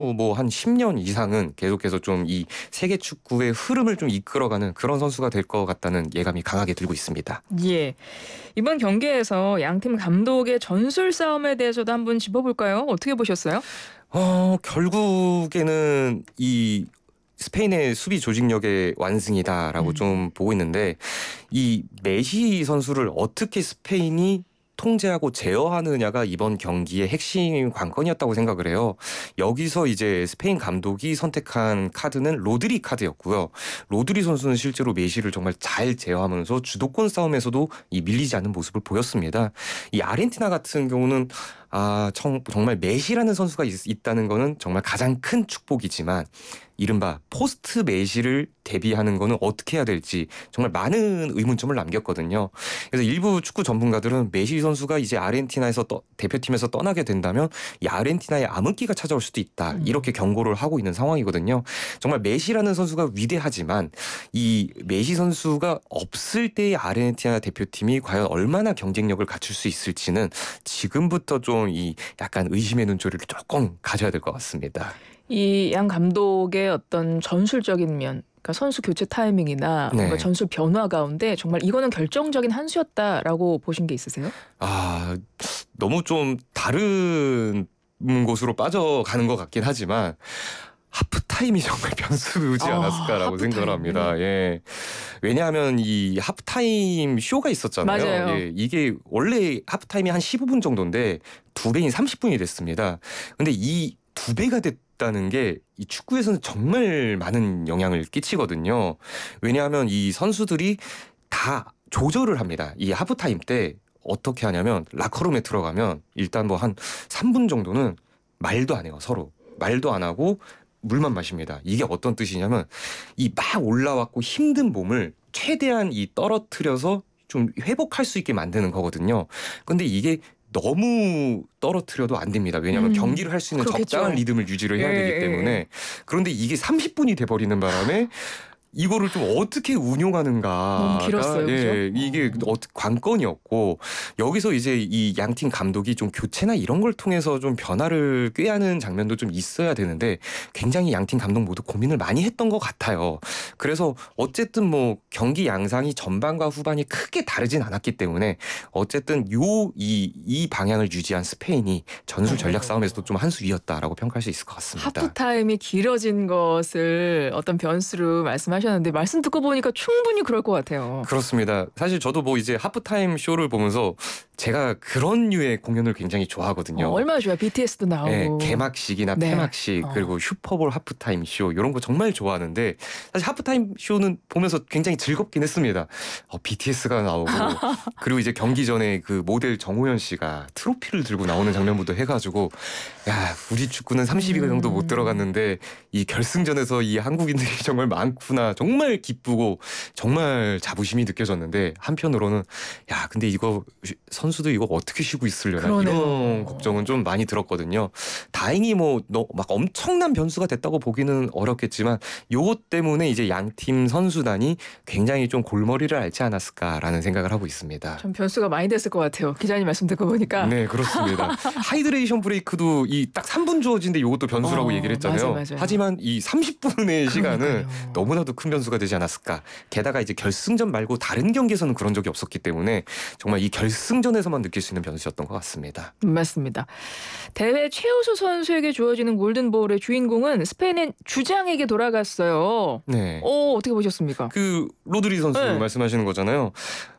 뭐 한 10년 이상은 계속해서 좀 이 세계 축구의 흐름을 좀 이끌어가는 그런 선수가 될 것 같다는 예감이 강하게 들고 있습니다. 예. 이번 경기에서 양팀 감독의 전술 싸움에 대해서도 한번 짚어볼까요? 어떻게 보셨어요? 결국에는 이 스페인의 수비 조직력의 완승이다라고 음. 좀 보고 있는데 이 메시 선수를 어떻게 스페인이 통제하고 제어하느냐가 이번 경기의 핵심 관건이었다고 생각을 해요. 여기서 이제 스페인 감독이 선택한 카드는 로드리 카드였고요. 로드리 선수는 실제로 메시를 정말 잘 제어하면서 주도권 싸움에서도 이 밀리지 않는 모습을 보였습니다. 이 아르헨티나 같은 경우는 정말 메시라는 선수가 있다는 거는 정말 가장 큰 축복이지만 이른바 포스트 메시를 대비하는 거는 어떻게 해야 될지 정말 많은 의문점을 남겼거든요. 그래서 일부 축구 전문가들은 메시 선수가 이제 아르헨티나에서 대표팀에서 떠나게 된다면 이 아르헨티나에 암흑기가 찾아올 수도 있다. 이렇게 경고를 하고 있는 상황이거든요. 정말 메시라는 선수가 위대하지만 이 메시 선수가 없을 때의 아르헨티나 대표팀이 과연 얼마나 경쟁력을 갖출 수 있을지는 지금부터 좀 이 약간 의심의 눈초리를 조금 가져야 될 것 같습니다. 이 양 감독의 어떤 전술적인 면, 그러니까 선수 교체 타이밍이나 뭔가 네. 전술 변화 가운데 정말 이거는 결정적인 한 수였다라고 보신 게 있으세요? 아, 너무 좀 다른 곳으로 빠져가는 것 같긴 하지만 하프타임이 정말 변수지 않았을까라고 생각을 하프타임이. 합니다. 예. 왜냐하면 이 하프타임 쇼가 있었잖아요. 맞아요. 예. 이게 원래 하프타임이 한 15분 정도인데 두 배인 30분이 됐습니다. 근데 이 두 배가 됐다는 게 이 축구에서는 정말 많은 영향을 끼치거든요. 왜냐하면 이 선수들이 다 조절을 합니다. 이 하프타임 때 어떻게 하냐면 라커룸에 들어가면 일단 뭐 한 3분 정도는 말도 안 해요. 서로. 말도 안 하고 물만 마십니다. 이게 어떤 뜻이냐면 이 막 올라왔고 힘든 몸을 최대한 이 떨어뜨려서 좀 회복할 수 있게 만드는 거거든요. 근데 이게 너무 떨어뜨려도 안 됩니다. 왜냐하면 경기를 할 수 있는 적당한 그렇겠죠. 리듬을 유지를 예, 해야 되기 예, 예. 때문에 그런데 이게 30분이 돼버리는 바람에 이거를 좀 어떻게 너무 운용하는가가 길었어요. 그죠? 이게 관건이었고 여기서 이제 이 양팀 감독이 좀 교체나 이런 걸 통해서 좀 변화를 꾀하는 장면도 좀 있어야 되는데 굉장히 양팀 감독 모두 고민을 많이 했던 것 같아요. 그래서 어쨌든 뭐 경기 양상이 전반과 후반이 크게 다르진 않았기 때문에 어쨌든 이 방향을 유지한 스페인이 전술 전략 싸움에서도 좀 한 수 위였다라고 평가할 수 있을 것 같습니다. 하프타임이 길어진 것을 어떤 변수로 말씀하셨는데 말씀 듣고 보니까 충분히 그럴 것 같아요. 그렇습니다. 사실 저도 뭐 이제 하프타임 쇼를 보면서 제가 그런 류의 공연을 굉장히 좋아하거든요. 얼마나 좋아요. BTS도 예, 나오고. 개막식이나 네. 폐막식 그리고 슈퍼볼 하프타임 쇼 이런 거 정말 좋아하는데 사실 하프타임 쇼는 보면서 굉장히 즐겁긴 했습니다. BTS가 나오고 그리고 이제 경기 전에 그 모델 정호연 씨가 트로피를 들고 나오는 장면부터 해가지고 야 우리 축구는 30위가 정도 못 음. 들어갔는데 이 결승전에서 이 한국인들이 정말 많구나 정말 기쁘고 정말 자부심이 느껴졌는데 한편으로는 야 근데 이거 선수들 이거 어떻게 쉬고 있으려나 이런 그러네요. 걱정은 좀 많이 들었거든요. 다행히 뭐 막 엄청난 변수가 됐다고 보기는 어렵겠지만 요것 때문에 이제 양팀 선수단이 굉장히 좀 골머리를 앓지 않았을까라는 생각을 하고 있습니다. 좀 변수가 많이 됐을 것 같아요. 기자님 말씀 듣고 보니까. 네, 그렇습니다. 하이드레이션 브레이크도 이 딱 3분 주어진데 요것도 변수라고 얘기를 맞아요, 했잖아요. 맞아요. 하지만 이 30분의 시간은 그러니까요. 너무나도 큰 변수가 되지 않았을까. 게다가 이제 결승전 말고 다른 경기에서는 그런 적이 없었기 때문에 정말 이 결승전에서만 느낄 수 있는 변수였던 것 같습니다. 맞습니다. 대회 최우수 선수에게 주어지는 골든볼의 주인공은 스페인의 주장에게 돌아갔어요. 네. 어떻게 보셨습니까? 그 로드리 선수 네. 말씀하시는 거잖아요.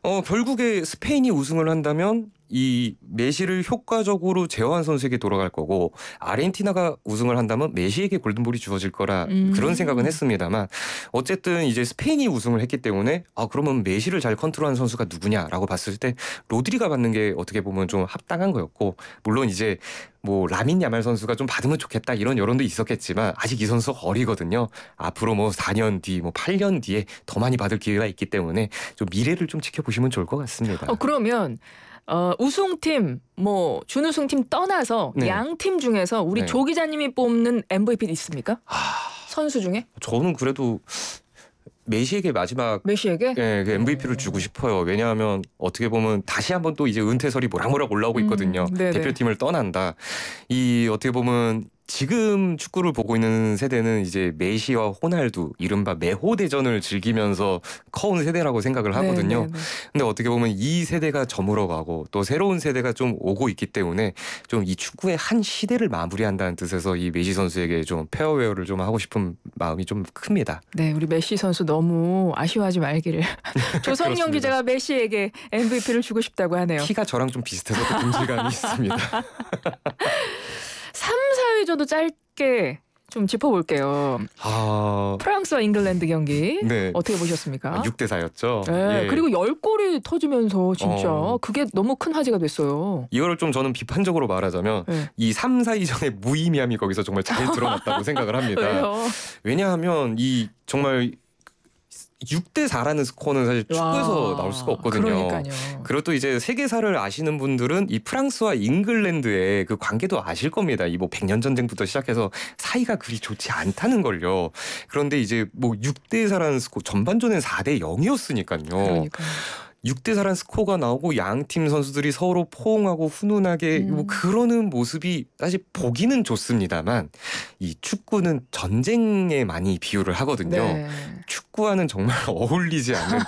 결국에 스페인이 우승을 한다면 이 메시를 효과적으로 제어한 선수에게 돌아갈 거고 아르헨티나가 우승을 한다면 메시에게 골든볼이 주어질 거라 그런 생각은 음. 했습니다만 어쨌든 이제 스페인이 우승을 했기 때문에 그러면 메시를 잘 컨트롤하는 선수가 누구냐라고 봤을 때 로드리가 받는 게 어떻게 보면 좀 합당한 거였고 물론 이제 뭐 라민 야말 선수가 좀 받으면 좋겠다 이런 여론도 있었겠지만 아직 이 선수가 어리거든요. 앞으로 뭐 4년 뒤, 뭐 8년 뒤에 더 많이 받을 기회가 있기 때문에 좀 미래를 좀 지켜보시면 좋을 것 같습니다. 그러면 우승팀, 뭐 준우승팀 떠나서 네. 양 팀 중에서 우리 네. 조 기자님이 뽑는 MVP 있습니까? 선수 중에? 저는 그래도 메시에게 마지막 메시에게? 그 MVP를 주고 싶어요. 왜냐하면 어떻게 보면 다시 한번 또 이제 은퇴설이 모락모락 올라오고 있거든요. 네네. 대표팀을 떠난다. 이 어떻게 보면 지금 축구를 보고 있는 세대는 이제 메시와 호날두 이른바 메호 대전을 즐기면서 커온 세대라고 생각을 하거든요. 네네네. 근데 어떻게 보면 이 세대가 저물어가고 또 새로운 세대가 좀 오고 있기 때문에 좀 이 축구의 한 시대를 마무리한다는 뜻에서 이 메시 선수에게 좀 페어웨어를 좀 하고 싶은 마음이 좀 큽니다. 네, 우리 메시 선수 너무 아쉬워하지 말기를. 조성영 그렇습니다. 기자가 메시에게 MVP를 주고 싶다고 하네요. 키가 저랑 좀 비슷해서 또 동질감이 있습니다. 3, 4위전도 짧게 좀 짚어볼게요. 아, 프랑스와 잉글랜드 경기 네. 어떻게 보셨습니까? 6대4였죠. 네, 그리고 10골이 터지면서 진짜 어. 그게 너무 큰 화제가 됐어요. 이거를 좀 저는 비판적으로 말하자면 네. 이 3, 4위전의 무의미함이 거기서 정말 잘 드러났다고 생각을 합니다. 왜요? 왜냐하면 이 정말 6대4라는 스코어는 사실 축구에서 와, 나올 수가 없거든요. 그러니까요. 그리고 또 이제 세계사를 아시는 분들은 이 프랑스와 잉글랜드의 그 관계도 아실 겁니다. 이 뭐 100년 전쟁부터 시작해서 사이가 그리 좋지 않다는 걸요. 그런데 이제 뭐 6대4라는 스코어 전반전엔 4대 0이었으니까요. 그러니까요. 6대4란 스코어가 나오고 양팀 선수들이 서로 포옹하고 훈훈하게 뭐 그러는 모습이 사실 보기는 좋습니다만 이 축구는 전쟁에 많이 비유를 하거든요. 네. 축구와는 정말 어울리지 않는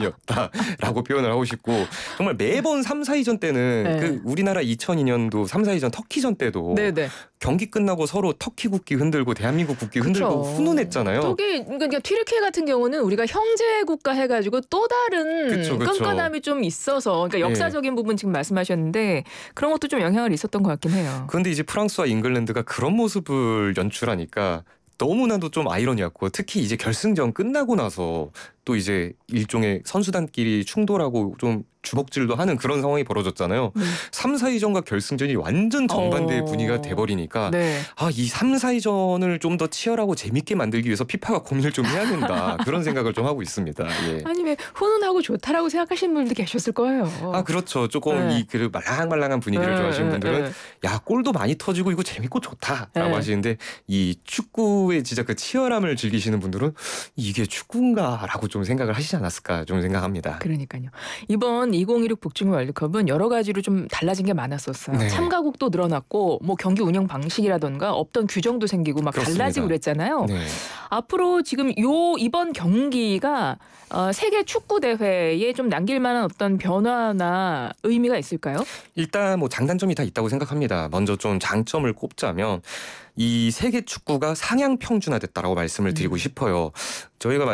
장면이었다라고 표현을 하고 싶고 정말 매번 3, 4위전 때는 네. 그 우리나라 2002년도 3, 4위전 터키전 때도 네네. 경기 끝나고 서로 터키 국기 흔들고 대한민국 국기 흔들고 그쵸. 훈훈했잖아요. 그러니까 튀르키예 같은 경우는 우리가 형제 국가 해가지고 또 다른 그쵸. 끈끈함이 좀 있어서 그러니까 역사적인 부분 지금 말씀하셨는데 그런 것도 좀 영향을 있었던 것 같긴 해요. 그런데 이제 프랑스와 잉글랜드가 그런 모습을 연출하니까 너무나도 좀 아이러니했고 특히 이제 결승전 끝나고 나서 또 이제 일종의 선수단끼리 충돌하고 좀 주먹질도 하는 그런 상황이 벌어졌잖아요. 3, 4위전과 결승전이 완전 정반대의 분위기가 돼버리니까 네. 이 3, 4위전을 좀 더 치열하고 재밌게 만들기 위해서 피파가 고민을 좀 해야 된다. 그런 생각을 좀 하고 있습니다. 예. 아니 왜 훈훈하고 좋다라고 생각하시는 분들도 계셨을 거예요. 그렇죠. 조금 네. 이 그 말랑말랑한 분위기를 좋아하시는 분들은 네. 야 골도 많이 터지고 이거 재밌고 좋다라고 네. 하시는데 이 축구의 진짜 그 치열함을 즐기시는 분들은 이게 축구인가라고 좀 생각을 하시지 않았을까 좀 생각합니다. 그러니까요. 이번 2016 북중미 월드컵은 여러 가지로 좀 달라진 게 많았었어요. 네. 참가국도 늘어났고 뭐 경기 운영 방식이라던가 없던 규정도 생기고 막 그렇습니다. 달라지고 그랬잖아요. 네. 앞으로 지금 이번 경기가 세계 축구 대회에 좀 남길 만한 어떤 변화나 의미가 있을까요? 일단 뭐 장단점이 다 있다고 생각합니다. 먼저 좀 장점을 꼽자면 이 세계 축구가 상향 평준화됐다라고 말씀을 드리고 싶어요. 저희가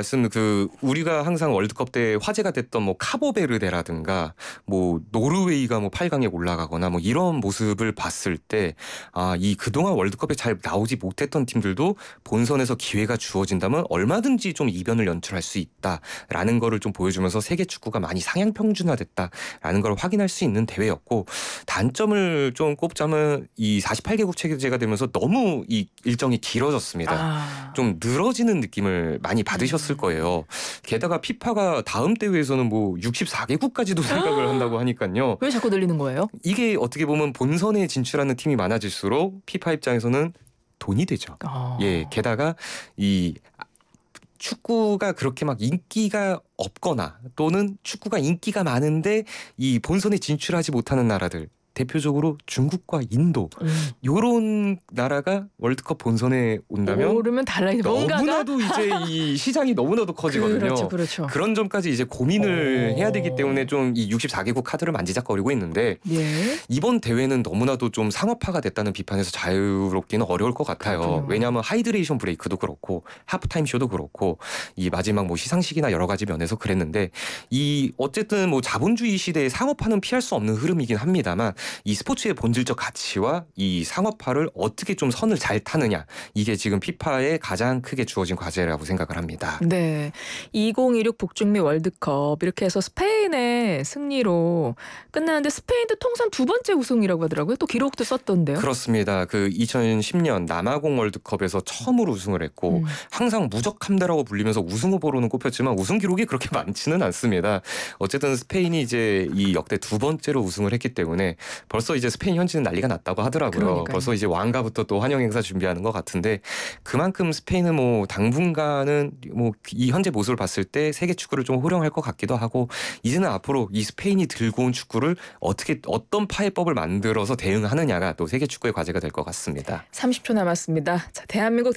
우리가 항상 월드컵 때 화제가 됐던 뭐 카보베르데라든가 뭐 노르웨이가 뭐 8강에 올라가거나 뭐 이런 모습을 봤을 때 이 그동안 월드컵에 잘 나오지 못했던 팀들도 본선에서 기회가 주어진다면 얼마든지 좀 이변을 연출할 수 있다라는 거를 좀 보여주면서 세계 축구가 많이 상향 평준화됐다라는 걸 확인할 수 있는 대회였고 단점을 좀 꼽자면 이 48개국 체제가 되면서 너무 이 일정이 길어졌습니다. 좀 늘어지는 느낌을 많이 받으셨을 거예요. 게다가 피파가 다음 대회에서는 뭐 64개국까지도 생각을 한다고 하니까요. 왜 자꾸 늘리는 거예요? 이게 어떻게 보면 본선에 진출하는 팀이 많아질수록 피파 입장에서는 돈이 되죠. 예, 게다가 이 축구가 그렇게 막 인기가 없거나 또는 축구가 인기가 많은데 이 본선에 진출하지 못하는 나라들 대표적으로 중국과 인도 요런 나라가 월드컵 본선에 온다면 오르면 달라요. 너무나도 이제 이 시장이 너무나도 커지거든요. 그렇죠. 그런 점까지 이제 고민을 해야 되기 때문에 좀 이 64개국 카드를 만지작거리고 있는데 예. 이번 대회는 너무나도 좀 상업화가 됐다는 비판에서 자유롭기는 어려울 것 같아요. 그렇군요. 왜냐하면 하이드레이션 브레이크도 그렇고 하프타임 쇼도 그렇고 이 마지막 뭐 시상식이나 여러 가지 면에서 그랬는데 이 어쨌든 뭐 자본주의 시대의 상업화는 피할 수 없는 흐름이긴 합니다만 이 스포츠의 본질적 가치와 이 상업화를 어떻게 좀 선을 잘 타느냐 이게 지금 피파에 가장 크게 주어진 과제라고 생각을 합니다. 네, 2016 북중미 월드컵 이렇게 해서 스페인의 승리로 끝나는데 스페인도 통산 두 번째 우승이라고 하더라고요. 또 기록도 썼던데요. 그렇습니다. 그 2010년 남아공 월드컵에서 처음으로 우승을 했고 항상 무적함대라고 불리면서 우승 후보로는 꼽혔지만 우승 기록이 그렇게 많지는 않습니다. 어쨌든 스페인이 이제 이 역대 두 번째로 우승을 했기 때문에 벌써 이제 스페인 현지는 난리가 났다고 하더라고요. 그러니까요. 벌써 이제 왕가부터 또 환영 행사 준비하는 것 같은데 그만큼 스페인은 뭐 당분간은 뭐 이 현재 모습을 봤을 때 세계 축구를 좀 호령할 것 같기도 하고 이제는 앞으로 이 스페인이 들고 온 축구를 어떻게 어떤 파해법을 만들어서 대응하느냐가 또 세계 축구의 과제가 될 것 같습니다. 30초 남았습니다. 자, 대한민국